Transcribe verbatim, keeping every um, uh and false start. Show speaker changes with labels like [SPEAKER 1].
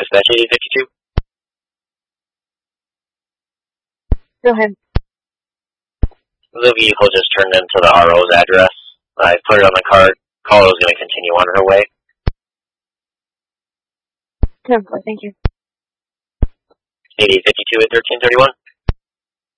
[SPEAKER 1] dispatch eighty fifty-two.
[SPEAKER 2] Go ahead.
[SPEAKER 1] The vehicle just turned into the R O's address. I put it on the card. Caller was going to continue on her way.
[SPEAKER 2] No, thank you.
[SPEAKER 1] eighty fifty-two at thirteen thirty-one.